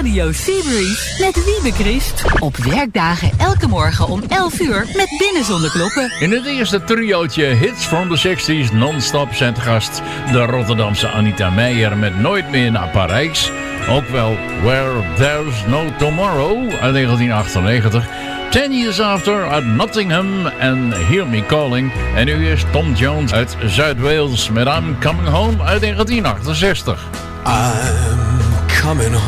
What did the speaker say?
Radio Seabreeze met Wiebe Christ. Op werkdagen elke morgen om 11 uur met Binnen Zonder Kloppen. In het eerste triootje Hits from the 60s non-stop zijn te gast de Rotterdamse Anita Meijer met Nooit meer naar Parijs. Ook wel Where There's No Tomorrow uit 1998. 10 Years After uit Nottingham en Hear Me Calling. En nu is Tom Jones uit Zuid-Wales met I'm Coming Home uit 1968. I'm coming home.